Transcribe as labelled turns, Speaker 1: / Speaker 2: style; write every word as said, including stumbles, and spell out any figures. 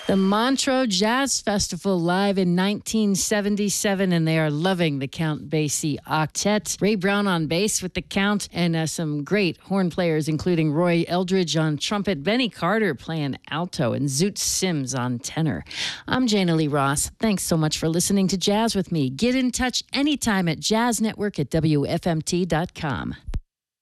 Speaker 1: The Montreux Jazz Festival live in nineteen seventy-seven, and they are loving the Count Basie Octet. Ray Brown on bass with the Count, and uh, some great horn players, including Roy Eldridge on trumpet, Benny Carter playing alto, and Zoot Sims on tenor. I'm Jana Lee Ross. Thanks so much for listening to Jazz with me. Get in touch anytime at jazz network at W F M T dot com.